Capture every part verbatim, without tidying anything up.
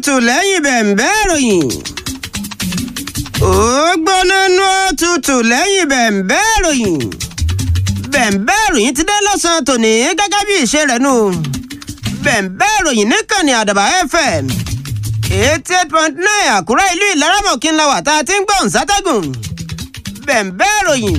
tutù lẹ́yìn bẹ̀m̀bẹ́ ìròyìn. ó gbóná nú tutù lẹ́yìn bẹ̀m̀bẹ́ ìròyìn. bẹ̀m̀bẹ́ ìròyìn ti dé lọ́sàn-án tòní gẹ́gẹ́ bí ìṣe rẹ̀ nù. bẹ̀m̀bẹ́ ìròyìn níkànnì àdàbà F M eighty eight point nine àkúrẹ́ ìlú ìlaramọ̀kín la wà tá a ti ń gbọ́n sátẹ́gùn. bẹ̀m̀bẹ́ ìròyìn.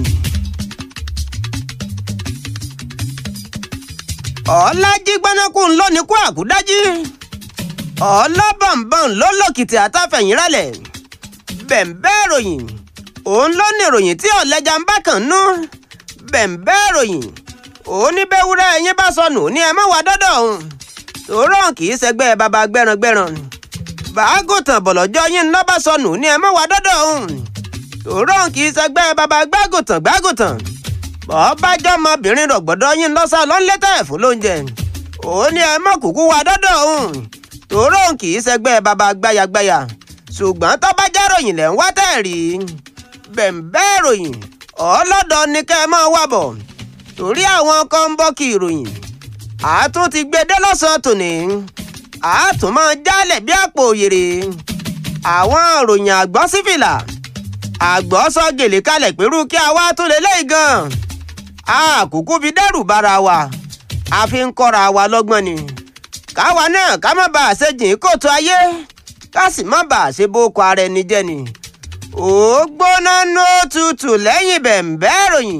ọ̀làjì gbanákùn ló ní kú àkúdájí. ọlọ́bọ̀nbọ̀n ló lòkìtì àtàfẹ̀yìnrálẹ̀. bẹ̀m̀bẹ́ ìròyìn òun ló ní ìròyìn tí ọ̀lẹ́jà ń bá kàn nú. bẹ̀m̀bẹ́ ìròyìn òun ní bẹ́wúrẹ́ ẹ̀yìn bá sọnù ní ẹ mọ́ wá dọ́dọ̀ òun. tòórọ́ kì í ṣẹgbẹ́ baba gbẹ́rangbẹ́ran. bàágùntàn bọ̀lọ́jọ́ yín ńlá bá sọnù ní ẹ mọ́ wá dọ́dọ̀ òun. tòórọ́ kì í ṣẹgbẹ́ baba gbágùntàn gbágùntàn. bọ́ọ̀bájọ́ ọmọbìnrin rọ̀gbọ̀dọ̀ yín lọ́sà lọ́nlẹ́tẹ̀ fún lóúnjẹ. òun ní ẹ mọ́ kúkú wá dọ́dọ̀ òun. tòórọ́ kì í ṣẹgbẹ́ baba gbáyagbáya. ṣùgbọ́n tó bá jẹ́ ròyìn lẹ́ ń wá tẹ̀ rí. bẹ̀m̀bẹ́ ìròyìn ọlọ́dọ̀ ni kẹ́ ẹ máa wá bọ̀. torí àwọn kan ń bọ́ kí ìròyìn. àtún ti gbé dé lọ́sàn-án tòní. àtún máa jálẹ̀ bí àpò òyèrè. àwọn ìròyìn àgbọ̀ sífìlà. àgbọ̀ sọ gèlè kalẹ̀ pẹ̀lú kí a wá tún lè léyìí gan. àkùkù fi dẹ́rù bara wa. a fi ń kọ́ra wa lọ́gbọ́n ni. káwa náà ká má bàa ṣe jìn kóòtù ayé. ká sì má bàa ṣe bókọ ara ẹni jẹ́ ni. ó gbóná nú tutù lẹ́yìn bẹ̀m̀bẹ́ ìròyìn.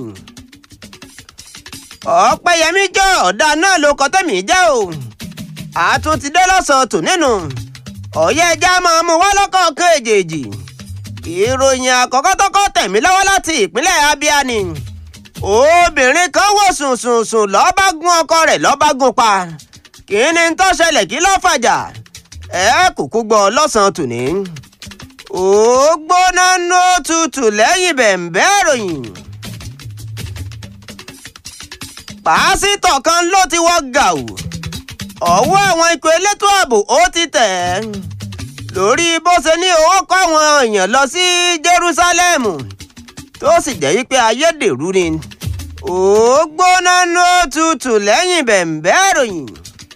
ọ̀pẹ̀yẹmí jọ ọ̀dà náà ló kọ́ tẹ̀mí jẹ́ o. àtún ti dé lọ́sàn-án tò nínú. ọ̀yẹ́ ẹja máa mú wá lọ́kọ̀ọ̀kan èjèèjì. ìròyìn àkọ́kọ́ tọ́kọ́ tẹ̀mí lọ́wọ́ láti ìpínlẹ̀ Abia ni. obìnrin kan wò sùnsùnsùn lọ́ọ́ bá gún ọkọ rẹ̀ lọ́ọ́ bá gún pa. kí ni tó ṣẹlẹ̀ kí ló fàjà? ẹ kúkú gbọ́ lọ́sàn-án tòní. ó gbóná nú tutù lẹ́yìn bẹ̀m̀bẹ́ ìròyìn. pásítọ̀ kan ló ti wọ́ gàù. ọwọ́ àwọn ikọ̀ elétò ààbò ó ti tẹ̀ ẹ́. lórí bó ṣe ní owó kọ́ àwọn èèyàn lọ sí Jerúsálẹ́mù tó sì jẹ́ wípé ayédèrú ni. ó gbóná nú tutù lẹ́yìn bẹ̀m̀bẹ́ ìròyìn.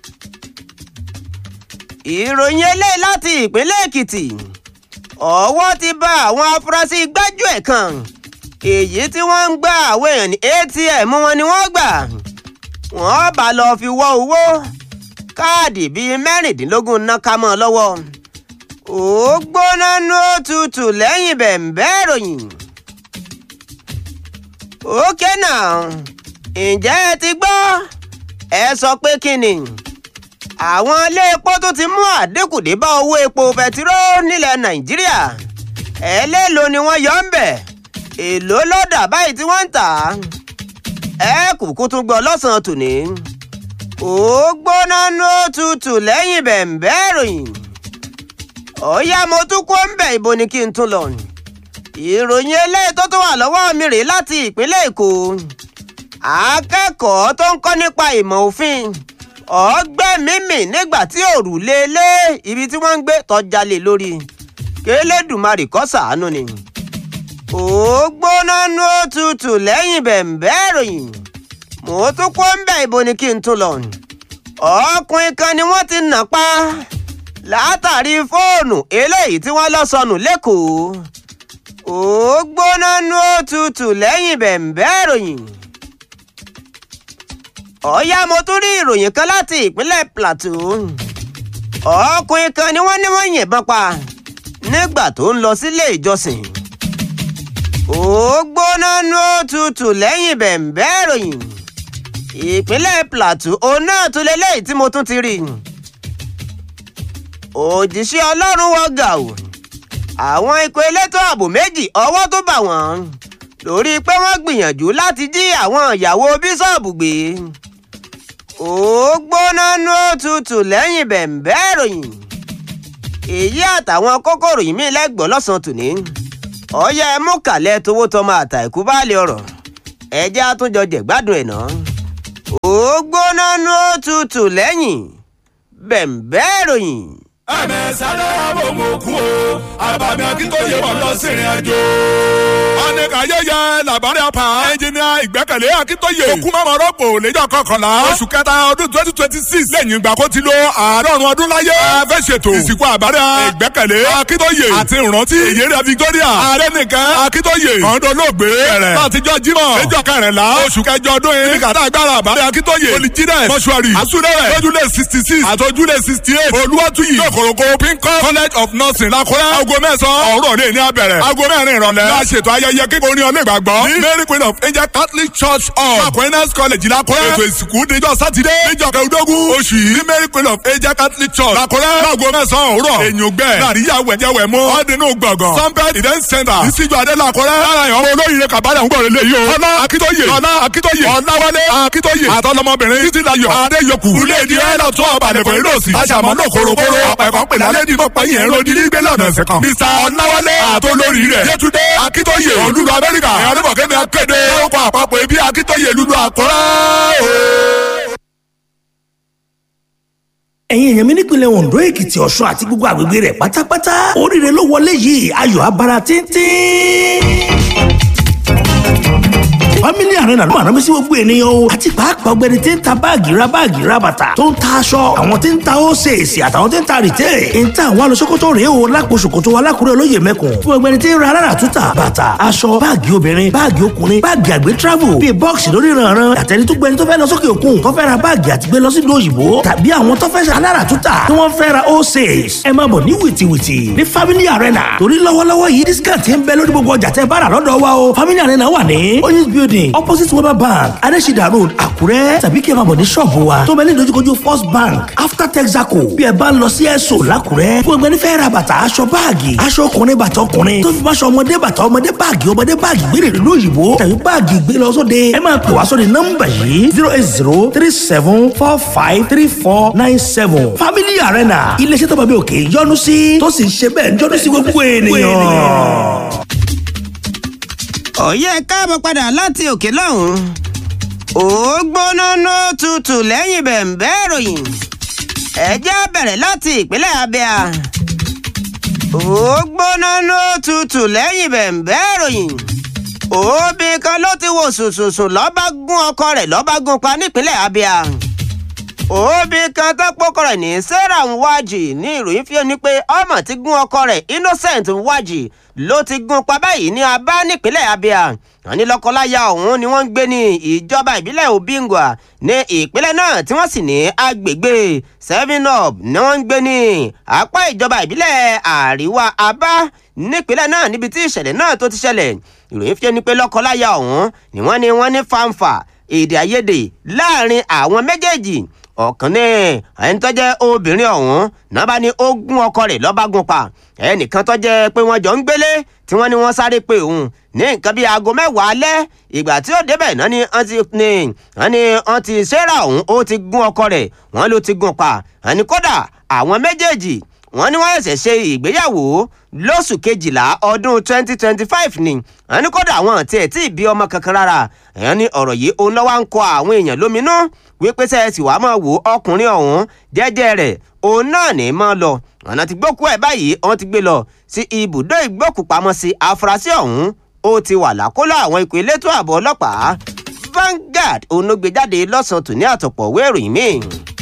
ìròyìn eléyìí láti ìpínlẹ̀ Èkìtì. ọwọ́ ti bá àwọn afurasí gbájúẹ̀ kan. èyí tí wọ́n ń gba àwọn èèyàn ní A T M wọn ni wọ́n gbà. wọ́n bá lọ fi wọ́ owó. káàdì bíi mẹ́rìndínlógún ná ká mọ́ ọ lọ́wọ́. ó gbóná nú tutù lẹ́yìn bẹ̀m̀bẹ́ ìròyìn. ókè náà ǹjẹ́ ẹ ti gbọ́? ẹ sọ pé kí ni? àwọn ilé epo tó ti mú àdínkù dé bá owó epo pẹtiró nílẹ̀ Nàìjíríà. ẹlẹ́lo ni wọ́n yọ ń bẹ̀. èló lọ́dà báyìí tí wọ́n ń tà á. ẹ kúkú tún gbọ́ lọ́sàn-án tòní. ó gbóná nú tutù lẹ́yìn bẹ̀m̀bẹ́ ìròyìn. ọ̀yá mo tún kó ń bẹ̀ ibo ni kí n tún lọ. ìròyìn eléyìí tó tún wà lọ́wọ́ mi rèé láti ìpínlẹ̀ Èkó. akẹ́kọ̀ọ́ tó ń kọ́ nípa ìmọ̀ òfin ọgbẹ́ mímì nígbà tí òrùlé lé ibi tí wọ́n ń gbé tọ́jalè lórí. kélédùmarè kó ṣàánú ni. ó gbóná nú tutù lẹ́yìn bẹ̀m̀bẹ́ ìròyìn. mo tún kó ń bẹ̀ ibo ni kí n tún lọ. ọkùnrin kan ni wọ́n ti nà pa látàrí fóònù eléyìí tí wọ́n lọ sọnù lẹ́kọ̀ọ́. ó gbóná nú tutù lẹ́yìn bẹ̀m̀bẹ́ ìròyìn. ọ̀yá mo tún rí ìròyìn kan láti ìpínlẹ̀ Plateau. ọkùnrin kan ni wọ́n ní wọ́n yìnbọn pa nígbà tó ń lọ sílé ìjọsìn. ó gbóná nú tutù lẹ́yìn bẹ̀m̀bẹ́ ìròyìn. ìpínlẹ̀ Plateau òun náà tún lélẹ́yìí tí mo tún ti rí. òjíṣẹ́ Ọlọ́run wọ gàù. àwọn ikọ̀ elétò ààbò méjì ọwọ́ tó bà wọ́n lórí pé wọ́n gbìyànjú láti jí àwọn ìyàwó bíṣọ̀bù gbé. ó gbóná nú tutù lẹ́yìn bẹ̀m̀bẹ́ ìròyìn. èyí àtàwọn kókòrò yìí mí lẹ́gbọ̀ọ́ lọ́sàn-án tòní. ọ̀yẹ́ mú kàlẹ́ towó tọmọ àtàìkú báàlì ọ̀rọ̀. ẹjẹ́ àtúnjọ jẹ̀gbádùn ẹ̀ náà. ó gbóná nú tutù lẹ́yìn bẹ̀m̀bẹ́ ìròyìn. ẹ̀mẹ̀ sáré àbòmọ̀kú o àbàmì akíkóye wọn lọ sí ìrìn àjò. ẹnì kan ayẹyẹ làbárí apá. ẹnjìnìà ìgbẹ́kẹ̀lé akíntóye. okun mọ́mọ́ rọ́pò lẹ́jọ́ kọkànlá. oṣù kẹta ọdún twenty twenty six. lẹ́yìn ìgbà kó ti lo àádọ́rùn ọdún láyé. a fẹ́ ṣètò ìsìnkú àbárí ìgbẹ́kẹ̀lé akíntóye. àti ìrántí ìyẹ́rẹ́ Victoria. ààrẹ nìkan akíntóye. kọ́ńdọ̀ lóògbé. bẹ̀rẹ̀ látijọ́ jímọ̀. lẹ́jọ́ kẹrìnlá. oṣù kẹjọ ọdún yìí. ní kàtà agbára àbárí akíntóye. olùjídẹ̀ mọ́ṣúárì. àsúnlẹ̀rẹ̀. lójúlé sixty six. àtọ́júlé sixty eight. olúwàtúyì. lókoroko pinkọ́. college of nursing lakúrẹ́. aago mẹ́sàn-án ọ̀rọ̀ lè ní abẹ̀rẹ̀. aago mẹ́rin ìrọ̀lẹ́. la ṣètò ayẹyẹ kíkọ́ ní ọlẹ́ ìgbàgbọ́. ní Mary Queen of Angel Catholic Church hall. Aquinas college lakúrẹ́. ètò ìsìnkú níjọ́ sátidé. níjọ́ kẹrìndógún. oṣù yìí. ní Mary Queen of Angel Catholic Church lakúrẹ́. aago mẹ́sàn-án ọ̀rọ̀. èyàn gbẹ. nàríyá wẹ̀jẹ̀wẹ̀ mú. ọ̀dínú gbọ̀ngàn. Sunbed event center. ìsíjú adé lakúrẹ́. lára ìyàn ọmọ olóyè kàbálẹ̀ ń gbọ̀rẹ̀ lé yìí o. ọlá akíntóye. ọlá akíntóye. ọláwálé akíntóye. àtọlọmọbìnrin títí layọ̀. adéyọkù. ilé ìdí ẹ̀ náà tó ọ̀bàdàn fún ìlọsí. aṣàmọ́ náà korokoro. ọ̀pẹ̀kọ̀ pèlè alẹ́ ní mọ̀pẹ́ yẹn rodi ní gbé lọ́nà ẹ̀sẹ̀ kan. Mister ọláwálé àtolórí rẹ̀. yẹtúndé akíntóye. olúlu amẹ́ríkà. ẹ̀yàn ní bọ̀kẹ́mi akéde. orúkọ àpapọ̀ ẹbí akíntóye lulu àkọ́rẹ́. ẹ̀yin èèyàn mi nípìnlẹ̀ Ondo Èkìtì Ọ̀ṣun àti gbogbo àgbègbè rẹ̀ pátápátá oríire ló wọlé yìí ayọ̀ abara tíntín. Family Arena ló máa rán mi sí gbogbo ènìyàn o àti pàápàá ọ̀gbẹ́ni tí ń ta báàgì ra báàgì ra bàtà tó ń ta aṣọ àwọn tí ń ta óṣèṣì àtàwọn tí ń ta rìtẹ́ ń ta àwọn alóṣòkòtò rèé o lápò ṣòkòtò alákùrẹ́ olóyè mẹ́kùn fún ọ̀gbẹ́ni tí ń ra alára túta bàtà aṣọ báàgì obìnrin báàgì ọkùnrin báàgì àgbẹ̀ travel bíi bọ́ọ̀sì lórí ìrànràn àtẹni tó gbẹni tó fẹ́ lọ sókè òkun tó fẹ́ ra báàgì àti gbé lọ sí ìlú òyìnbó tàbí àwọn tó fẹ́ alára túta tí wọ́n fẹ́ ra óṣèṣì ẹ máa bọ̀ ní wìtìwìtì ní Family Arena torí lọ́wọ́lọ́wọ́ yìí discount ń bẹ lórí gbogbo ọjà tẹ́ bá rà lọ́dọ̀ wa o Family Arena wà ní oyinz building opposite Weber Bank Adesida Road Àkúrẹ́ tàbí kí ẹ máa bọ̀ ní ṣọ́ọ̀bù wa tó bẹ ní ìdojúkojú First Bank after Texaco bí ẹ bá ń lọ sí ẹ̀sọ́ l'Àkúrẹ́ fún ẹgbẹ́ nífẹ̀ẹ́ ra bàtà aṣọ báàgì aṣọ ọkùnrin bàtà ọkùnrin tó fi bá aṣọ ọmọdé bàtà ọmọdé báàgì ọmọdé báàgì gbére ìlú òyìnbó tàbí báàgì gbé lọ sóde ẹ máa pè wá sóde nọ́mbà yìí zero eight zero three seven four five three four nine seven Family Arena iléeṣẹ́ tó bá bí òkè yọ́nú sí tó sì ń ṣe bẹ́ẹ̀ yọ́nú sí gbogbo ènìyàn. ọ̀yẹ́ káàbọ̀ padà láti òkè lọ́hùn-ún ó gbóná ló tutù lẹ́yìn bẹ̀m̀bẹ́ ìròyìn ẹ̀jẹ̀ bẹ̀rẹ̀ láti ìpínlẹ̀ Abia ó gbóná ló tutù lẹ́yìn bẹ̀m̀bẹ́ ìròyìn òbí kan ló ti wò sùsùsù lọ́ba gún ọkọ rẹ̀ lọ́ba gún pa nípínlẹ̀ Abia òbí kan tó pọ́kọ rẹ̀ ní Sarah Nwaji ní ìròyìn fi ní pé ọmọ ti gún ọkọ rẹ̀ Innocent Nwaji ló ti gún pa báyìí ní Aba nípínlẹ̀ Abia wọ́n ní lọ́kọláya ọ̀hún ni wọ́n ń gbé ní ìjọba ìbílẹ̀ Obingwa ní ìpínlẹ̀ náà tí wọ́n sì ní agbègbè seven up ni wọ́n ń gbé ní apá ìjọba ìbílẹ̀ àríwá Aba nípínlẹ̀ náà níbi tí ìṣẹ̀lẹ̀ náà tó ti ṣẹlẹ̀ ìròyìn fi ní pé lọ́kọláya ọ̀hún ni wọ́n ní wọ́n ní fàǹfà èdè àìyedè láàrin àwọn méjèèjì ọ̀kan ní ẹni tó jẹ́ obìnrin ọ̀hún náà bá ní ó gún ọkọ rẹ̀ lọ́ba gún pa ẹnìkan tó jẹ́ pé wọ́n jọ ń gbélé tí wọ́n ní wọ́n sáré pé òun ní nǹkan bíi aago mẹ́wàá alẹ́ ìgbà tí ó débẹ̀ náà ni wọ́n ti ní wọ́n ní wọ́n ti Sarah ọ̀hún ó ti gún ọkọ rẹ̀ wọ́n ló ti gún pa ẹni kódà àwọn méjèèjì wọ́n ní wọ́n ṣẹ̀ṣẹ̀ ṣe ìgbéyàwó lóṣù kejìlá ọdún twenty twenty five ni wọ́n ní kódà àwọn àti ẹ̀ tí ì bí ọmọ kankan rárá ẹ̀yàn ní ọ̀rọ̀ yìí òun lọ́wọ́ ń kọ àwọn èèyàn lóminú wípé sẹ́ẹ̀sì wàá máa wò ọkùnrin ọ̀hún jẹ́jẹ́ rẹ̀ òun náà ní máa lọ ọ̀nà tí gbókù ẹ̀ báyìí wọ́n ti gbé lọ sí ibùdó ìgbókùpamọ́sí afurasí ọ̀hún ó ti wà lákọlò àwọn ikọ̀ elétò ààbò ọlọ́pàá Vanguard òun ló gbé jáde lọ́sàn-án tòní àtọ̀pọ̀ ìwé ìròyìn míì.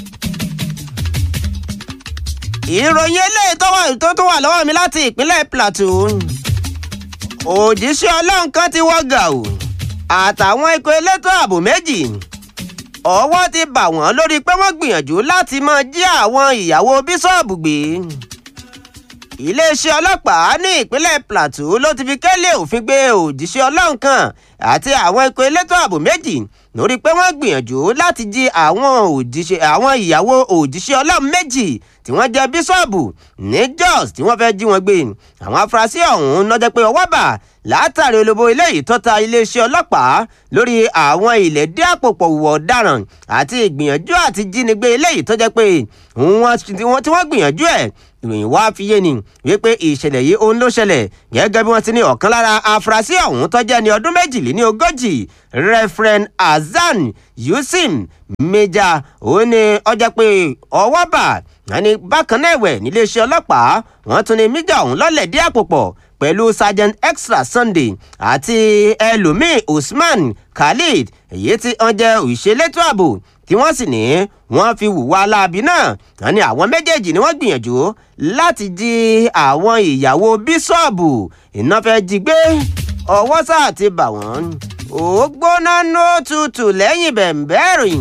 ìròyìn eléyìí tó tó wà lọ́wọ́ mi láti ìpínlẹ̀ Plateau òjíṣẹ́ Ọlọ́run kan ti wọ́ gàù àtàwọn ikọ̀ elétò ààbò méjì ọwọ́ ti bà wọ́n lórí pé wọ́n gbìyànjú láti máa jí àwọn ìyàwó bíṣọ́ọ̀bù gbé iléeṣẹ́ ọlọ́pàá ní ìpínlẹ̀ Plateau ló ti fi kélé òfin gbé òjíṣẹ́ Ọlọ́run kan àti àwọn ikọ̀ elétò ààbò méjì lórí pé wọ́n gbìyànjú láti jí àwọn òjíṣẹ́ àwọn ìyàwó òjíṣẹ́ Ọlọ́run méjì tí wọ́n jẹ́ bíṣọ́ọ̀bù ní Jos tí wọ́n fẹ́ jí wọn gbé àwọn afurasí ọ̀hún lọ́jọ́ pé ọwọ́ bà látàrí olóbó eléyìí tọ́ta iléeṣẹ́ ọlọ́pàá lórí àwọn ìlẹ̀dí àpòpọ̀ ìwà ọ̀daràn àti ìgbìyànjú àti jínigbé eléyìí tó jẹ́ pé wọ́n tí wọ́n gbìyànjú ẹ̀ ìròyìn wá fi yé ni wípé ìṣẹ̀lẹ̀ yìí òun ló ṣẹlẹ̀ gẹ́gẹ́ bí wọ́n ti ní ọ̀kan lára afurasí ọ̀hún tó jẹ́ ní ọdún méjìléní ogójì Reverend Hasan Yusim Meja òun ni ó jẹ́ pé ọwọ́ bà ní bákan náà ẹ̀wẹ̀ níléeṣẹ́ ọlọ́pàá wọ́n tún ní Meja ọ̀hún lọ́lẹ̀ dí àpòpọ̀ pẹ̀lú sergeant extra sunday àti ẹlòmíì usman khalid èyí tí wọ́n jẹ́ òṣèlétò ààbò tí wọ́n sì ní wọ́n fi hùwà láabi náà wọ́n ní àwọn méjèèjì ni wọ́n gbìyànjú láti jí àwọn ìyàwó bíṣọ́ọ̀bù iná fẹ́ jí gbé ọwọ́ sáà ti bà wọ́n ó gbóná nó tutù lẹ́yìn bẹ̀m̀bẹ́ ìròyìn.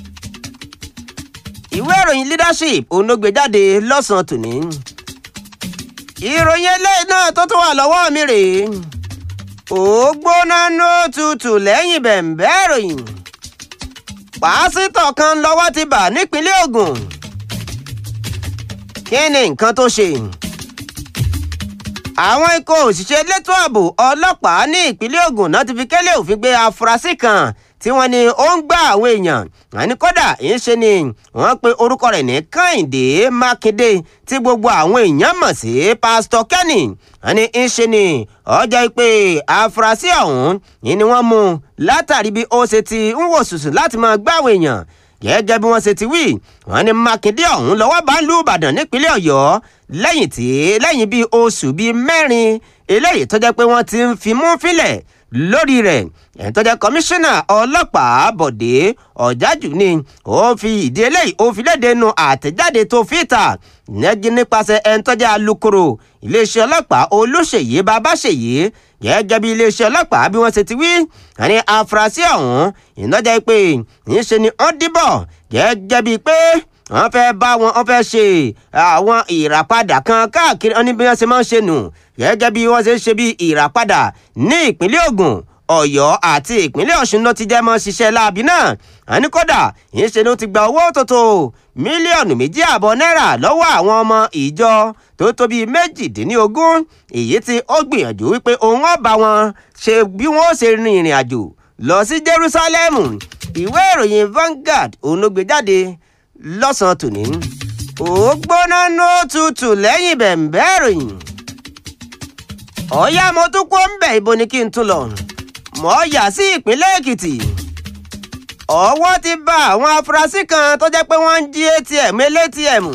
ìwé ìròyìn leadership onogbèjáde lọ́sàn-án tòní. ìròyìn eléyìí náà tó tún wà lọ́wọ́ mi rèé ó gbóná nó tutù lẹ́yìn bẹ̀m̀bẹ́ ìròyìn. pásítọ̀ kan lọ́wọ́ ti bà nípínlẹ̀ Ògùn. kí ni nǹkan tó ṣe? àwọn ikọ̀ òṣìṣẹ́ elétò ààbò ọlọ́pàá ní ìpínlẹ̀ Ògùn náà ti fi kélé òfin gbé afurasí kan tí wọ́n ní ó ń gbá àwọn èèyàn àní kódà ń ṣe ni wọ́n pe orúkọ rẹ̀ ní Kẹ́hìndé Mákindé tí gbogbo àwọn èèyàn mọ̀ sí pásítọ̀ Kenny àní ń ṣe ni ọjọ́ pé afurasí ọ̀hún ni wọ́n mú látàrí bí ó ṣe ti ń wò sùsù láti máa gbá àwọn èèyàn gẹ́gẹ́ bí wọ́n ṣe ti wí wọ́n ní Mákindé ọ̀hún lọ́wọ́ bá ń lù Ìbàdàn nípínlẹ̀ Ọ̀yọ́ lẹ́yìn tí lẹ́yìn bíi oṣù bíi mẹ́rin eléyìí tó jẹ́ pé wọ́n ti ń fimú fínlẹ̀ lórí rẹ̀ ẹni tó jẹ́ kọmíṣánná ọlọ́pàá Bọ̀dé Ọ̀jájú ni ó fi ìdí eléyìí ó fi léde nu àtẹ̀jáde tó fi ta nẹ́jí nípasẹ̀ ẹni tó jẹ́ alukoro iléeṣẹ́ ọlọ́pàá Olúṣèyí Babáṣèyí gẹ́gẹ́ bí iléeṣẹ́ ọlọ́pàá bí wọ́n ṣe ti wí àní afurasí ọ̀hún ìnájà pé níṣe ni wọ́n dìbọ̀ gẹ́gẹ́ bíi pé wọ́n fẹ́ bá wọn wọ́n fẹ́ ṣe àwọn ìràpadà kan káàkiri wọn ní bí wọ́n ṣe máa ń ṣe nù gẹ́gẹ́ bí wọ́n ṣe ń ṣe bí ìràpadà ní ìpínlẹ̀ Ògùn Ọ̀yọ́ àti ìpínlẹ̀ Ọ̀ṣun ló ti jẹ́ mọ́ ṣiṣẹ́ láabi náà àní kódà ìṣe ló ti gba owó tó tó mílíọ̀nù méjì àbọ̀ náírà lọ́wọ́ àwọn ọmọ ìjọ tó tó bíi méjìdínlógún èyí tí ó gbìyànjú wípé òun ó bá wọn ṣe bí wọ́n ó ṣe rin ìrìn àjò lọ sí Jerusalem. ìwé ìròyìn Vanguard òun ló gbé jáde lọ́sàn-án tòní. ó gbóná nó tutù lẹ́yìn bẹ̀m̀bẹ́ ìròyìn. ọ̀yá mo tún kó ń bẹ̀ ibo ni kí n tún lọ. mo yà sí ìpínlẹ̀ Èkìtì. ọwọ́ ti bá àwọn afurasí kan tó jẹ́ pé wọ́n ń jí A T M elétíẹ̀mù.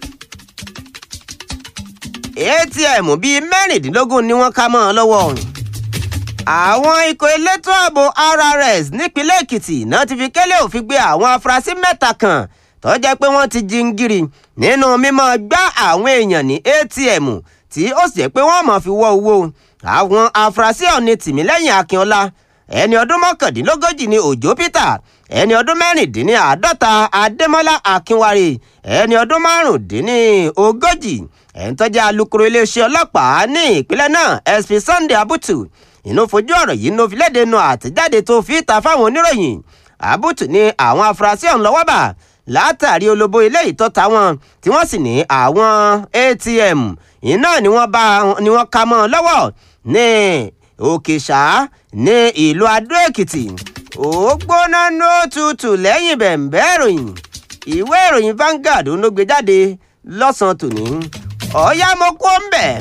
A T M bíi mẹ́rìndínlógún ni wọ́n ká mọ́ ọ lọ́wọ́. àwọn ikọ̀ elétò ààbò R R S nípínlẹ̀ Èkìtì náà ti fi kélé òfin gbé àwọn afurasí mẹ́ta kan tó jẹ́ pé wọ́n ti jingiri nínú mímọ́ gbá àwọn èèyàn ní A T M tí ó sì jẹ́ pé wọ́n máa fi wọ́ owó. àwọn afurasí ọ̀hún Tìmílẹ́yìn Akínọlá ẹni ọdún mọ́kàndínlógójì ní Òjó Peter ẹni ọdún mẹ́rìndínláàádọ́ta Adémọ́lá Akínwárè ẹni ọdún márùndínlógójì ẹni tó jẹ́ alukoro iléeṣẹ́ ọlọ́pàá ní ìpínlẹ̀ náà S P Sunday Abutu inú fojú ọ̀rọ̀ yìí ló fi léde nu àtẹ̀jáde tó fi ta fáwọn oníròyìn. Abutu ní àwọn afurasí ọ̀hún lọ́wọ́ bà látàrí olóbó ilé ìtọ́ta wọn tí wọ́n sì ní àwọn A T M iná ni wọ́n bá ni wọ́n ká mọ́ lọ́wọ́ ní Òkèṣà ní ìlú Adó Èkìtì. ó gbóná nó tutù lẹ́yìn bẹ̀m̀bẹ́ ìròyìn. ìwé ìròyìn Vanguard ló gbé jáde lọ́sàn-án tòní. ọ̀yá mo kó ń bẹ̀.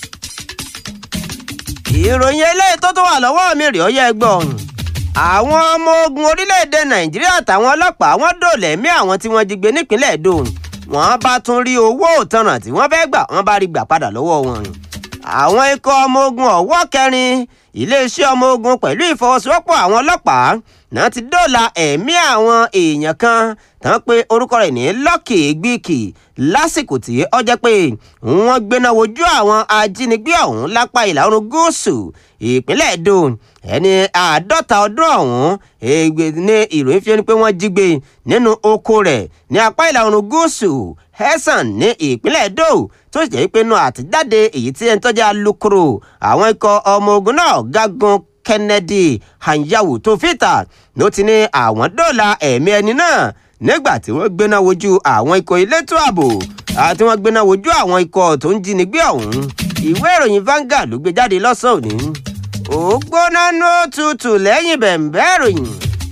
ìròyìn eléyìí tó tó wà lọ́wọ́ mi rèé ọyẹ́ ẹgbọ́n. àwọn ọmọ ogun orílẹ̀-èdè Nàìjíríà àtàwọn ọlọ́pàá wọ́n dòòlà ẹ̀mí àwọn tí wọ́n jí gbé nípínlẹ̀ Èdò. wọ́n bá tún rí owó òtanràn tí wọ́n fẹ́ gbà wọ́n bá rí gbà padà lọ́wọ́ wọn. àwọn ikọ̀ ọmọ ogun ọ̀wọ́ kẹrin iléeṣẹ́ ọmọ ogun pẹ̀lú ìfọwọ́sowọ́pọ̀ àwọn ọlọ́pàá náà ti dóòlà ẹ̀mí àwọn èèyàn kan tán pé orúkọ rẹ̀ ní Lucky Gbìkì lásìkò tí ó jẹ́ pé wọ́n gbéná wojú àwọn ajínigbé ọ̀hún lápá ìlà oòrùn gúúsù ìpínlẹ̀ Èdò. ẹni àádọ́ta ọdún ọ̀hún ègbè ní ìròyìn fi ẹni pé wọ́n jí gbé nínú oko rẹ̀ ní apá ìlà oòrùn gúúsù Ẹ̀sán ní ìpínlẹ̀ Èdò tó sì jẹ́ pé inú àtijáde èyí tí ẹni tó jẹ́ alukoro àwọn ikọ̀ ọmọ ogun náà Gágun Kennedy Anyanwu tó fìtà ló ti ní àwọn dóòlà ẹ̀mí ẹni náà nígbà tí wọ́n gbéná wojú àwọn ikọ̀ elétò ààbò àti wọ́n gbéná wojú àwọn ikọ̀ tó ń jínigbé ọ̀hún. ìwé ìròyìn Vanguard ló gbé jáde lọ́sàn-án òní. ó gbóná nó tutù lẹ́yìn bẹ̀m̀bẹ́ ìròyìn.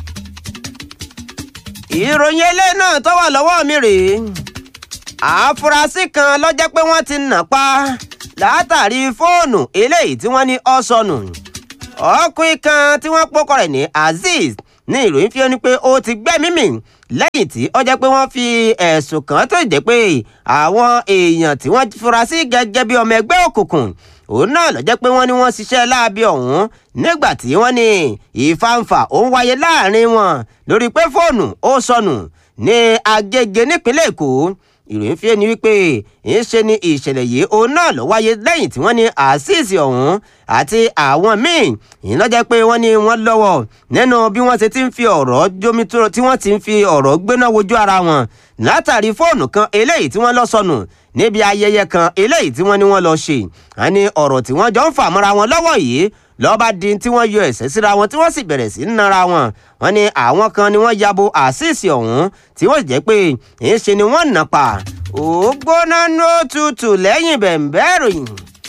ìròyìn eléyìí náà tó wà lọ́wọ́ mi rèé. àfúrásì kan ló jẹ́ pé wọ́n ti nà pa látàrí fóònù eléyìí tí wọ́n ní ó sọnù. ọkùnrin kan tí wọ́n pọ́kọ rẹ̀ ní Azeez ní ìròyìn fi hàn pé ó ti gbẹ́mí mì lẹ́yìn tí ó jẹ́ pé wọ́n fi ẹ̀sùn kàn tó jẹ́ pé àwọn èèyàn tí wọ́n fura sí gẹ́gẹ́ bí ọmọ ẹgbẹ́ òkùnkùn òun náà ló jẹ́ pé wọ́n ní wọ́n ṣiṣẹ́ láabi ọ̀hún nígbà tí wọ́n ní ìfàǹfà ó ń wáyé láàrin wọn lórí pé fóònù ó sọnù ní Agége nípínlẹ̀ Èkó. ìròyìn fi ni wípé ìṣe ni ìṣẹ̀lẹ̀ yìí òun náà ló wáyé lẹ́yìn tí wọ́n ní àṣìṣe ọ̀hún àti àwọn míì ìlọ́jẹ́ pé wọ́n ní wọ́n lọ́wọ́ nínú bí wọ́n ṣe ti ń fi ọ̀rọ̀ jomitoro tí wọ́n ti ń fi ọ̀rọ̀ gbéná wojú ara wọn látàrí fóònù kan eléyìí tí wọ́n lọ sọnù níbi ayẹyẹ kan eléyìí tí wọ́n ní wọ́n lọ ṣe. àní ọ̀rọ̀ tí wọ́n jọ ń fà mọ́ra wọn lọ́wọ́ yìí lọ́ba di tí wọ́n yọ ẹ̀sẹ̀ síra wọn tí wọ́n sì bẹ̀rẹ̀ sí í nara wọn. wọ́n ní àwọn kan ni wọ́n yabo àṣìṣe ọ̀hún tí wọ́n jẹ́ pé ìṣe ni wọ́n nà pa. ó gbóná ní òtútù lẹ́yìn bẹ̀m̀bẹ́ ìròyìn.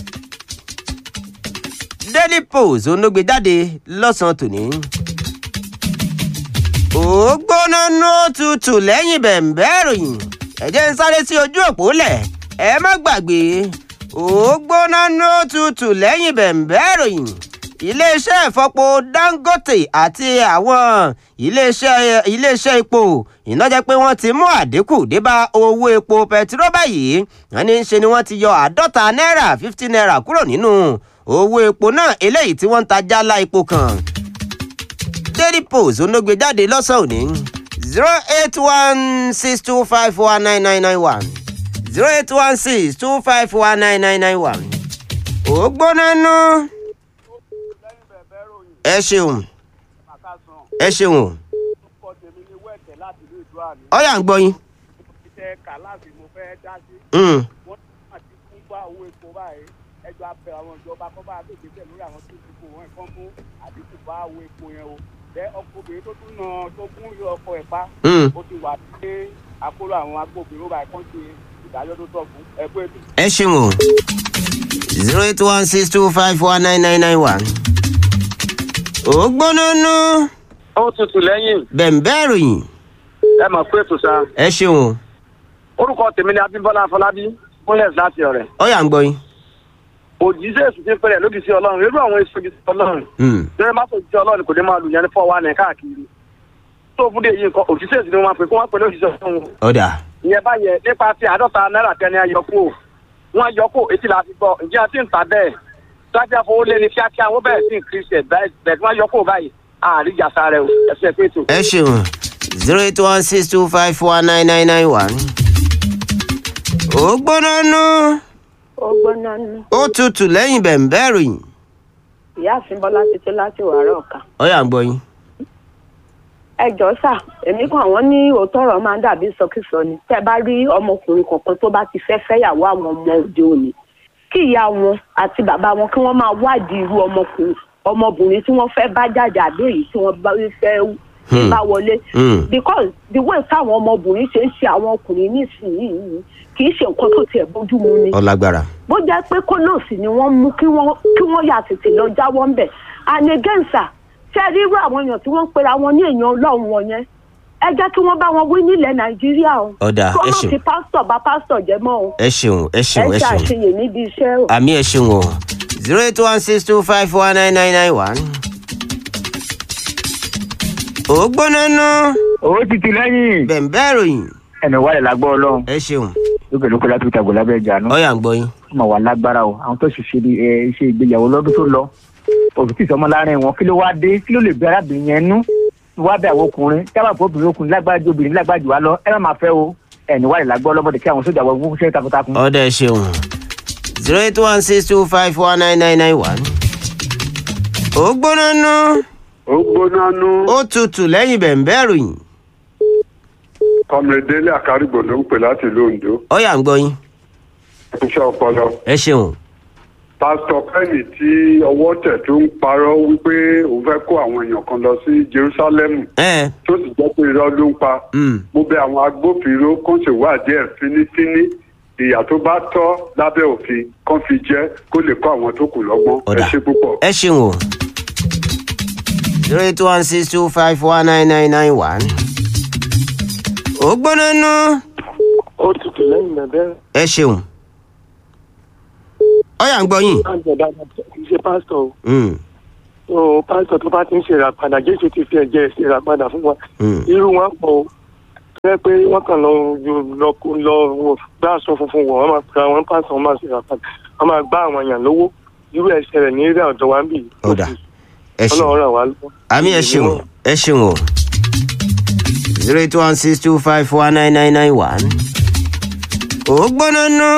Daily Post onógbè jáde lọ́sàn-án tòní. ó gbóná ní òtútù lẹ́yìn bẹ̀m̀bẹ́ ìròyìn. ẹ jẹ́ ń sáré sí ojú òpó lẹ̀ ẹ má gbàgbé. ó gbóná ní òtútù lẹ́yìn bẹ̀m̀bẹ́ ìròyìn. iléeṣẹ́ ìfọpo Dangote àti àwọn iléeṣẹ́ iléeṣẹ́ epo ìnájẹ́ pé wọ́n ti mú àdínkù débá owó epo pẹtiró báyìí. wọ́n ní í ṣe ni wọ́n ti yọ àádọ́ta náírà fifty naira kúrò nínú owó epo náà eléyìí tí wọ́n ń ta jálá epo kan. Daily Post onógbè jáde lọ́sàn-án òní zero eight one six two five four nine nine nine one zero eight one six two five four nine nine nine one. ó gbóná nú. ẹ ṣeun ẹ ṣeun ọyà ń gbọ́ yín. ẹjọ́ abẹ àwọn ìjọba kọ́ bá gbèsè tẹ̀ lórí àwọn tó ti kó wọn ẹ̀kọ́ mú àdínkù bá owó epo yẹn o. bẹ́ẹ̀ ọkùnrin tó tún nà tó gún yọ ọkọ ẹ̀ pa. ó ti wà pé àkóró àwọn agbófinró bá ẹ̀kọ́ ṣe ìdájọ́ tó tọ́ fún ẹgbẹ́ ètò. ẹ ṣeun o zero eight one six two five four nine nine nine one. ó gbóná nú. ó tutù lẹ́yìn. bẹ̀m̀bẹ́ ìròyìn. ẹ mọ̀ pé ètò sa. ẹ ṣeun o. orúkọ tèmi ni Abímbọ́lá Afọlábí múlẹ̀ láti ọ̀rẹ́. ọyà ń gbọ́ yín. òjíṣẹ́ èsù ti ń pẹ̀lẹ́ lóbi sí ọlọ́run irú àwọn èso ti ọlọ́run. lórí má sọ̀rọ̀ sí ọlọ́run kò ní máa lù yẹn ní fọ́ wa nẹ̀ káàkiri. tó fún dé yìí nǹkan òjíṣẹ́ èsù ni wọ́n máa pè kó wọ́n pẹ̀lú òjíṣẹ́ ọlọ́run. ọ̀dà. ìyẹn báyẹn nípa ti àádọ́ta náírà tẹ́ni ayọ̀kú wọn ayọ̀kú etí la fi gbọ́ ǹjẹ́ àti ń ta bẹ́ẹ̀ sájà fowó lé ní kíákíá wọ́n bẹ̀rẹ̀ sí ìkírísẹ̀ bẹ́ẹ̀ wọ́n ayọ̀kú báyìí àríjà sáré o ẹ̀sẹ̀ pé tó. ẹ ṣeun zero eight one six two five four nine nine nine one. ó gbóná nú. ó gbóná nú. ó tutù lẹ́yìn bẹ̀m̀bẹ́ ìròyìn. ìyáàfin Bọ́lá ti tó láti wàárọ̀ ọ̀ka. ọyà ń gbọ́ yín. ẹ jọ̀ọ́ sà èmi kan àwọn ní òótọ́ ọ̀rọ̀ máa ń dàbí sọkísọ ni tẹ́ bá rí ọmọkùnrin kankan tó bá ti fẹ́ fẹ́yàwó àwọn ọmọ òde òní kí ìyá wọn àti bàbá wọn kí wọ́n máa wádìí irú ọmọkùnrin ọmọbìnrin tí wọ́n fẹ́ bá jáde àbí èyí tí wọ́n bá fẹ́ bá wọlé because the way táwọn ọmọbìnrin ṣe ń ṣe àwọn ọkùnrin nísìnyìí kì í ṣe nǹkan tó tiẹ̀ bójú mu ni. ọlágbára. bó jẹ́ pé kólóòsì ni wọ́n mú kí wọ́n kí wọ́n yà tètè lọ jáwọ́ ń bẹ̀ and again sir ṣé rí irú àwọn èèyàn tí wọ́n ń pera wọn ní èèyàn ọlọ́run wọn yẹn ẹ jẹ́ kí wọ́n bá wọn wí nílẹ̀ nàìjíríà o. ọ̀dà ẹ ṣeun kí wọ́n ti pásítọ̀ bá pásítọ̀ jẹ́ mọ́ o. ẹ ṣeun ẹ ṣeun ẹ ẹ ṣeun ṣàṣeyè níbi iṣẹ́ o. àmì ẹ ṣeun o zero eight one six two five four nine nine nine one. ó gbóná nú. owó ti ti lẹ́yìn. bẹ̀m̀bẹ́ ìròyìn. ẹnì wà lè lágbọ́ ọlọ́run. ẹ ṣeun. lókè lókè láti fi tàgò lábẹ́ ìjà náà. ọyà ń gbọ́ yín. ó mà wà lágbára o àwọn tó sì ṣe iṣẹ́ ìgbéyàwó lọ́dún tó lọ òfìsì sọmọ láàrin wọn kí ló wá dé kí ló lè bí arábìnrin yẹn nú wá bẹ àwọn ọkùnrin tábà fún obìnrin ọkùnrin lágbájú obìnrin lágbájú wa lọ ẹ má máa fẹ́ o ẹnì wà lè lágbọ́ ọlọ́mọdé kí àwọn sójà wọ fún iṣẹ́ takuntakun. ọ̀dà ẹ ṣeun zero eight one six two five four nine nine nine one. ó gbóná nú. ó gbóná nú. ó tutù lẹ́yìn bẹ̀m̀bẹ́ ìròyìn. kọ́mìrìdélé àkárìgbò ló ń pè láti ìlú Oǹdó. ọyà ń gbọ́ yín. iṣẹ́ ọpọlọ. ẹ ṣeun. pásítọ̀ Kẹ́nì tí ọwọ́ tẹ̀ tó ń parọ́ wípé òun fẹ́ kó àwọn èèyàn kan lọ sí Jerúsálẹ́mù ẹ tó sì jẹ́ pé irọ́ ló ń pa. mo bẹ̀ àwọn agbófinró kó ṣèwádìí ẹ̀ fínífíní ìyà tó bá tọ́ lábẹ́ òfin kán fi jẹ́ kó lè kọ́ àwọn tó kù lọ́gbọ́n. ẹ ṣe púpọ̀. ẹ ṣeun o zero eight one six two five four nine nine nine one. ó gbóná nú. ó tutù lẹ́yìn bẹ̀bẹ̀. ẹ ṣeun. ọyà ń gbọ́ yín. kì í ṣe pásítọ̀ o. pásítọ̀ tó bá ti ń ṣèràpadà jésù ti fi ẹ̀jẹ̀ ṣèràpadà fún wa. irú wọn pọ̀ o ẹ pé wọ́n kàn lọ lọ lọ gbá aṣọ funfun wọ̀ wọ́n máa fi àwọn pàṣẹ wọn máa ṣe àpàdé wọ́n máa gbá àwọn èèyàn lówó irú ẹ̀ṣẹ̀ rẹ̀ ní eré ọ̀dọ̀ wa ń bì. ọ̀dà ẹ ṣeun ọlọ́run ràn wá lọ́wọ́. àmì ẹ ṣeun ẹ ṣeun o zero eight one six two five four nine nine nine one. ó gbóná nú.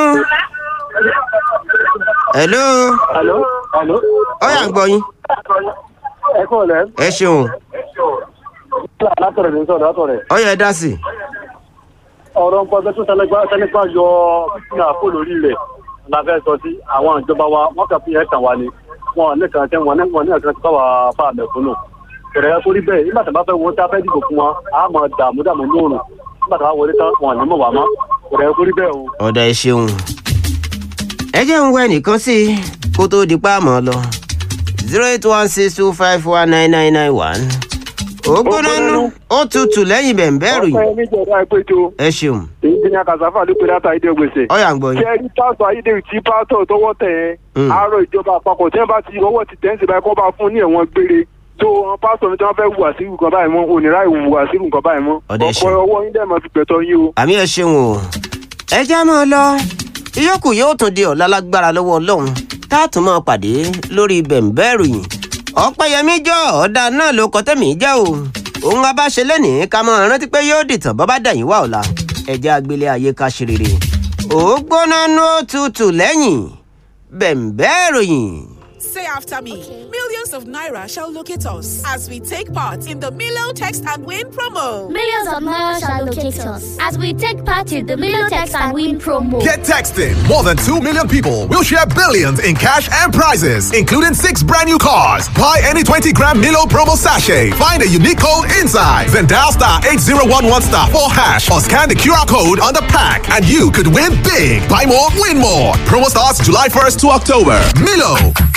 hello. hello. hello. ó yá ń gbọ́ yín. ẹ kọ́ ọ̀lẹ́. ẹ ṣeun. látọ̀rẹ̀ ní sọ̀rọ̀ látọ̀rẹ̀. ó yẹ dá sí. ọ̀rọ̀ ń pọ̀ bẹ́ẹ̀ tó tẹlẹgbà yọ ní àpò lórí rẹ̀ la fẹ́ sọ sí àwọn ìjọba wa wọ́n kàn fi ẹ̀ tàn wá ni wọn ní kan tẹ́ wọn ní wọn ní kan tí báwa fà mẹ́kúnnù. kẹ̀rẹ́ torí bẹ́ẹ̀ nígbà tí a bá fẹ́ wọ́n tí a fẹ́ dìbò fún wọn a máa dààmú dààmú lóòrùn nígbà tí a bá wọlé tán wọn ní mọ̀ wá mọ́ kẹ̀rẹ́ torí bẹ́ẹ̀ o. ọ̀dà ẹ ṣeun. ẹ jẹ́ ń wẹ́ nìkan sí i kó tó di páàmọ́ lọ zero eight one six two five four nine nine nine one. ó gbóná nú ó tutù lẹ́yìn bẹ̀ǹbẹ̀ ròyìn. ọ̀pẹ mi jẹ̀dá ẹ péjọ. ẹ ṣeun. èyí ti ní akàsáfà ló pe láta ayédè gbèsè. ọ̀yà ń gbọ́ yín. kẹ́rí pásítọ̀ ayédè tí pásítọ̀ tọwọ́ tẹ̀ ẹ́ àárọ̀ ìjọba àpapọ̀ tí wọ́n bá ti ọwọ́ ti tẹ̀ ń sèbáyé kọ́ bá fún ní ẹ̀wọ̀n gbére tó wọn pásítọ̀ mi tí wọ́n fẹ́ wùwà sí nǹkan báyìí mọ́ onírà ìwùwà sí nǹkan báyìí mọ́ ọ̀pọ̀ ọwọ́ yín dẹ̀ mọ́ fi gbẹ̀tọ̀ yín o. àmì ẹ ṣeun o ẹ já máa lọ ìyókù yóò tún di ọ̀la lágbára lọ́wọ́ ọlọ́run tá a tún máa pàdé lórí bẹ̀ǹbẹ̀ ròyìn ọ̀pẹ̀yẹmí jọ ọ̀dà náà ló kọ́ tẹ̀mí jẹ́ o òun abáṣe lẹ́nìí ká mọ́ rántí pé yóò dìtàn bọ́ bá dàyín wá ọ̀la ẹ̀jẹ̀ agbélé ayé ká ṣe rere ó gbóná nú tutù lẹ́yìn bẹ̀ǹbẹ̀ ròyìn. Say after me. Okay. Millions of Naira shall locate us as we take part in the Milo Text and Win promo. Millions of Naira shall locate us as we take part in the Milo Text and Win promo. Get texting. More than two million people will share billions in cash and prizes, including six brand new cars. Buy any twenty gram Milo promo sachet. Find a unique code inside. Then dial star eight zero one one star four hash or scan the Q R code on the pack and you could win big. Buy more, win more. Promo starts July first to October. Milo.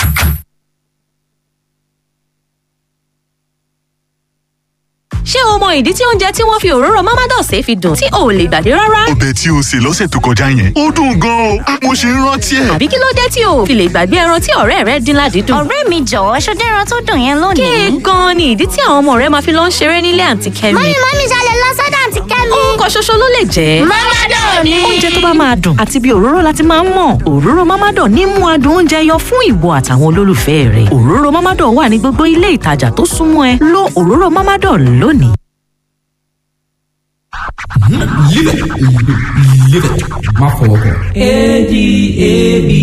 ṣé o mọ ìdí tí oúnjẹ tí wọ́n fi òróró Mamados fi dùn tí o ò lè gbàgbé rárá? ọbẹ̀ tí o sè lọ́sẹ̀ tó kọjá yẹn ó dùn gan-an o mo ṣe ń rántí ẹ̀. àbí kí ló dé tí o ò fi lè gbàgbé ẹran tí ọ̀rẹ́ rẹ dín ládìídùn? ọ̀rẹ́ mi jọ̀wọ́ ṣó dẹ́ran tó dùn yẹn lónìí. kí gan-an ni ìdí tí àwọn ọmọ rẹ máa fi lọ ń ṣeré nílé àǹtí Kẹ́mi? mọ́mí mọ́mí ṣalẹ̀ lọ sọ́dọ̀ àǹtí Kẹ́mi. orúkọ ṣoṣo ló lè jẹ́. Mamados ni. oúnjẹ tó bá máa dùn àti bí òróró láti máa ń mọ̀. òróró Mamados ní mú adùn oúnjẹ yọ fún ìwọ àtàwọn olólùfẹ́ rẹ. òróró Mamados wà ní gbogbo ilé ìtajà tó súnmọ́ ẹ. lo òróró Mamados lónìí. Live it. Live it. Má fọwọ́ kàn. A D A B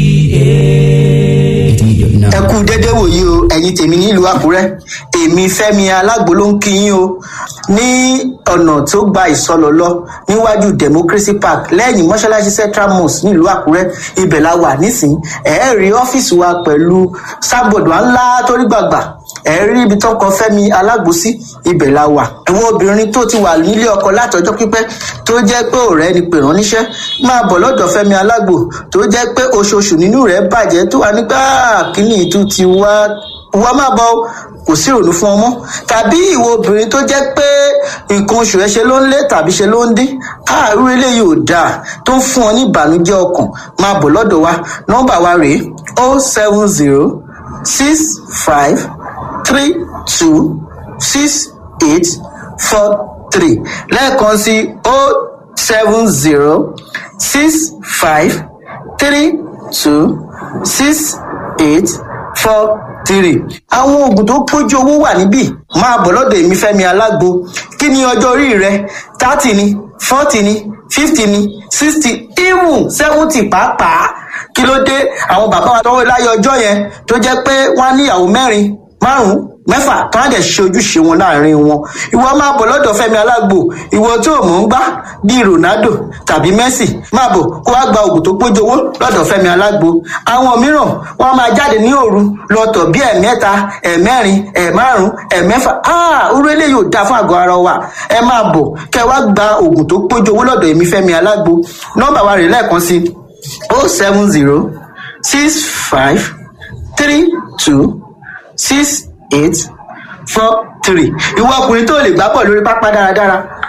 A. ẹ kú dédé wòyí o ẹ̀yin tèmi nílùú Àkúrẹ́ èmi Fẹ́mi Alágbo ló ń kí yín o ní ọ̀nà tó gba ìsọlọ lọ níwájú Democracy Park lẹ́yìn mọ́ṣáláṣí Central Mosque nílùú Àkúrẹ́ ibẹ̀ la wà nísìnyí ẹ rí ọ́fíìsì wa pẹ̀lú sábọ̀dù ńlá torí gbàgbà ẹ rí ibi tó kọ Fẹ́mi Alágbo sí ibẹ̀ la wà ẹ̀wọ̀n obìnrin tó ti wà nílé ọkọ látọjọ́ pípẹ́ tó jẹ́ pé ọ̀rẹ́ ni pè rán níṣẹ́ máa bọ̀ lọ́dọ̀ Fẹ́mi Alágbo tó jẹ́ pé oṣooṣù nínú rẹ̀ bàjẹ́ tó wà nígbà kíní ìtú ti wá wá máa bọ̀ kò sí ìrònú fún ọmọ tàbí ìwọ obìnrin tó jẹ́ pé nǹkan oṣù ẹ ṣe ló ń lé tàbí ṣe ló ń dín àárú eléyìí ò dáa tó ń fún ọ ní ìbànújẹ́ ọkàn máa bọ̀ lọ́dọ̀ wa nọ́mbà wa rèé o seven zero six five three two six eight four three lẹ́ẹ̀kan sí o seven zero six five three two six eight four three. àwọn oògùn tó pójú owó wà níbí máa bọ̀ lọ́dọ̀ èmi Fẹ́mi Alágbo kí ni ọjọ́ orí rẹ thirty ni forty ni fifty ni sixty even seventy pàápàá kí ló dé àwọn bàbá wa tọwọ́ láyé ọjọ́ yẹn tó jẹ́ pé wọ́n á níyàwó mẹ́rin márùn-ún mẹ́fà tó á dẹ̀ ṣe ojúṣe wọn láàrin wọn ìwọ máa bọ̀ lọ́dọ̀ Fẹ́mi Alágbo ìwọ tó mọ̀ ń gbá bíi Ronaldo tàbí Messi máa bọ̀ kó wá gba oògùn tó pójú owó lọ́dọ̀ Fẹ́mi Alágbo àwọn mìíràn wọ́n máa jáde ní òru lọ́tọ̀ bíi ẹ̀mẹ́ta ẹ̀mẹ́rin ẹ̀márùn ẹ̀mẹ́fà áà orú eléyìí ò dáa fún àgọ́ ara wa ẹ máa bọ̀ kẹ́ wá gba oògùn tó pójú owó lọ́dọ̀ èmi Fẹ́mi Alágbo nọ́mbà wa rè lẹ́ẹ̀kan sí o seven zero six five three two six eight four three ìwọ ọkùnrin tó lè gbá bọ̀ lórí pápá dáradára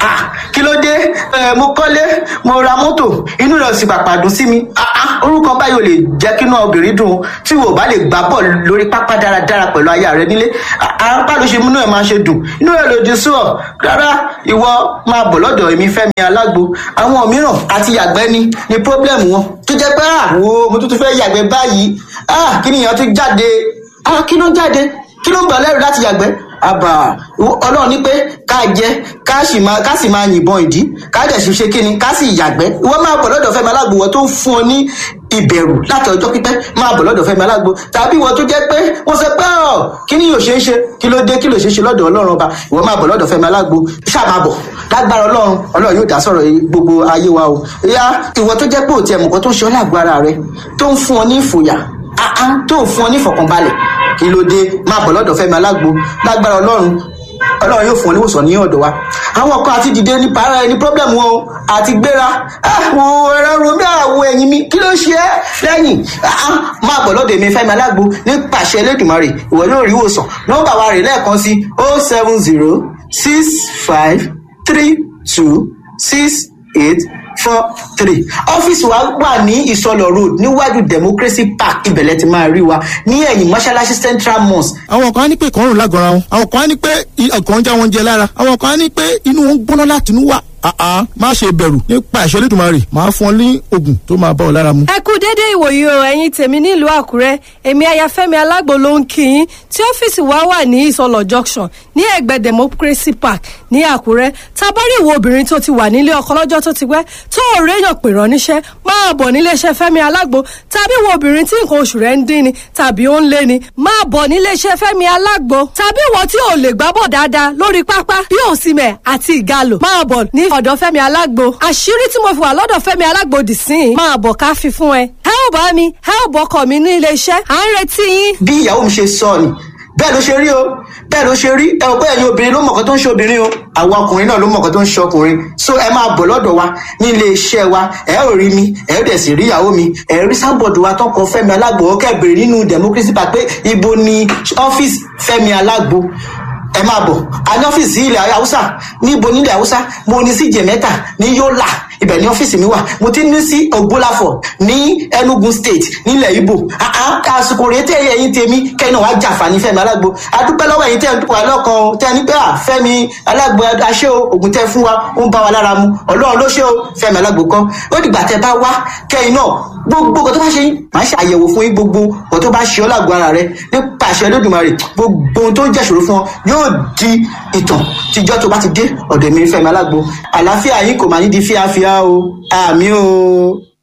ah kí ló dé ẹ mo kọ́lé mo ra mọ́tò inú rẹ̀ sì pàpà dùn sí mi ah ah orúkọ báyìí ò lè jẹ́ kí inú obìnrin dùn tí wò bá lè gbá bọ́ọ̀lù lórí pápá dáradára pẹ̀lú aya rẹ nílé apá ló ṣe múnú ẹ̀ máa ṣe dùn inú rẹ̀ lòdì sí ọ rárá ìwọ máa bọ̀ lọ́dọ̀ èmi Fẹ́mi Alágbo àwọn mìíràn àti yàgbẹ́ ni ni pọ́blẹ́mù wọn tó jẹ́ pé àwo mo tún tún fẹ́ yàgbẹ́ báyìí ah kí nìyẹn tún jáde ah kí ló ń jáde kí ló ń bà lẹ́rù láti yàgbẹ́ àbà ọlọ́run ní pé ká jẹ ká sì máa ká sì máa yìnbọn ìdí ká dẹ̀ sì ṣe kíni ká sì yàgbẹ́ ìwọ máa bọ̀ lọ́dọ̀ Fẹ́mi Alágbo wọ́n tó ń fún ọ ní ìbẹ̀rù láti ọjọ́ pípẹ́ máa bọ̀ lọ́dọ̀ Fẹ́mi Alágbo tàbí ìwọ tó jẹ́ pé wọ́n sọ pé ọ̀ kí ni yóò ṣe é ṣe kí ló dé kí ló ṣe é ṣe lọ́dọ̀ ọlọ́run ọba ìwọ máa bọ̀ lọ́dọ̀ Fẹ́mi Alágbo ṣáà máa bọ̀ lágbára ọlọ́run ọlọ́run yóò dá sọ̀rọ̀ gbogbo ayé wa o ìyá ìwọ tó jẹ́ pé òtí ẹ̀mùkọ́ tó ń ṣe ọ́ lágbára rẹ tó ń fún ọ ní ìfòyà tó ń fún ọ ní ìfọ̀kànbalẹ̀ kí ló dé máa bọ̀ lọ́dọ̀ Fẹ́mi Alágbo lágbára ọlọ́run ọlọ́run yóò fún ọ níwòsàn ní ọ̀dọ̀ wa àwọn kan àti dìde ní para ẹni problem wọn o àti gbéra àwọn ẹ̀rọ romi àwọn ẹ̀yìn mi kí ló ṣe é lẹ́yìn máa bọ̀ lọ́dọ̀ èmi Fẹ́mi Alágbo nípasẹ̀ Elédùmarè ìwọ yóò rí ìwòsàn nọ́mbà wa rè lẹ́ẹ̀kan sí oh seven zero six five three two six eight four three ọ́fíìsì wa wà ní ìsọlọ road níwájú Democracy Park ibẹ̀lẹ̀ ti máa rí wa ní ẹ̀yìn mọ́ṣáláṣí Central Mosque. àwọn kan á ní pé ìkọrùn lágọ̀ọ́ra wọn àwọn kan á ní pé ọkàn ń já wọn jẹ lára àwọn kan á ní pé inú wọn ń gbóná láti inú wà àá má ṣe bẹ̀rù nípa àṣẹ Elédùmarè máa fún ọ ní oògùn tó máa bá ọ lára mu. ẹ kú déédéé ìwòyí o ẹ̀yin tèmi nílùú Àkúrẹ́ èmi aya Fẹ́mi Alágbo ló ń kí yín tí ọ́fíìsì wa wà ní ìsọlọ junction ní ẹ̀gbẹ́ Democracy Park ní Àkúrẹ́ tá a bá rí ìwọ obìnrin tó ti wà nílé ọkọ lọ́jọ́ tó ti pẹ́ tó ò réyàn pè rán níṣẹ́ máa bọ̀ níléeṣẹ́ Fẹ́mi Alágbo tàbí ìwọ obìnrin tí nǹkan oṣù rẹ̀ ń dín ni tàbí ó ń lé ni máa bọ̀ níléeṣẹ́ Fẹ́mi Alágbo tàbí ìwọ tí ò lè gbábọ̀ dáadáa lórí pápá bí òsìmẹ̀ àti ìgalò máa bọ̀ ní ọ̀dọ̀ Fẹ́mi Alágbo àṣírí tí mo fi wà lọ́dọ̀ Fẹ́mi Alágbo dì sí i máa bọ̀ ká fi fún ẹ ẹ ò bá mi ẹ ò bọ́kọ̀ mi ní iléeṣẹ́ à ń retí yín. bí ìyàwó mi ṣe sọ ni bẹ́ẹ̀ ló ṣe rí o bẹ́ẹ̀ ló ṣe rí ẹ ò bẹ́ẹ̀ ni obìnrin ló mọ̀ọ́kọ́ tó ń ṣe obìnrin o àwọn ọkùnrin náà ló mọ̀ọ́kọ́ tó ń ṣe ọkùnrin so ẹ máa bọ̀ lọ́dọ̀ wa ní ilé iṣẹ́ wa ẹ ò rí mi ẹ ò dẹ̀ sì rí ìyàwó mi ẹ rí sábọ̀dù wa tó kọ Fẹ́mi Alágbo ọkẹ́ bèrè nínú Democracy Park pé ibo ni ọ́fíìsì Fẹ́mi Alágbo ẹ máa bọ̀ a ní ọ́fíìsì ilẹ̀ haúsá níbo nílẹ̀ haúsá mo ní sí jẹ̀mẹ́ta ní yọ́là ibẹ̀ ní ọ́fíìsì mi wà mo ti ní sí ògbólàfọ̀ ní Enugu state nílẹ̀ Ìgbò àsìkò rèé tẹ́ ẹ̀yin tèmi kẹ́yìn náà wàá jàǹfààní Fẹ́mi Alágbo adúpẹ́ lọ́wọ́ ẹ̀yin tẹ́ ẹ̀ ń wà lọ́kàn tẹ́ ẹ ní pé à Fẹ́mi Alágbo aṣẹ́ o ògùn tẹ́ fún wa ó ń bá wa lára mu ọlọ́run ló ṣe o Fẹ́mi Alágbo kan ó dìgbà tẹ́ bá wá kẹ́yìn náà gbogbo nǹkan tó bá ṣe yín màá ṣe àyẹ̀wò fún yín gbogbo nǹkan tó bá ṣe ọ́ lágbo ara rẹ nípa àṣẹ Olódùmarè gbogbo ohun tó ń jẹ́ṣòro fún ọ yóò di ìtàn tíjọ́ tó bá ti dé ọ̀dọ̀ mi Fẹ́mi Alágbo àlàáfíà yín kò máa ní di fíafíà o àmì o.